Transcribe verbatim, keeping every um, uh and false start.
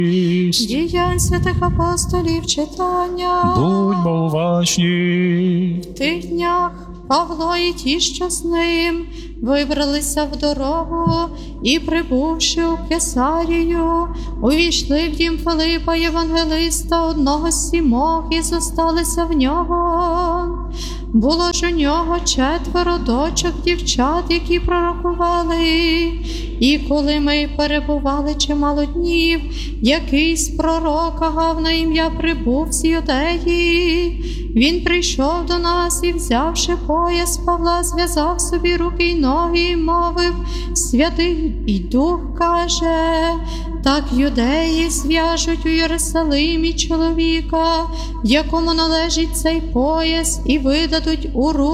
Діянь святих апостолів читання. Будьмо уважні. В тих днях Павло і ті, що з ним, вибралися в дорогу і, прибувши у Кесарію, увійшли в дім Филипа Євангелиста, одного з сімох, і зосталися в нього. Було ж у нього четверо дочок дівчат, які пророкували. І коли ми перебували чимало днів, якийсь пророк Агав на ім'я прибув з Юдеї. Він прийшов до нас і, взявши пояс Павла, зв'язав собі руки й ноги і мовив: Святий і Дух каже, так юдеї зв'яжуть у Єрусалимі чоловіка, якому належить цей пояс, і видадуть у руки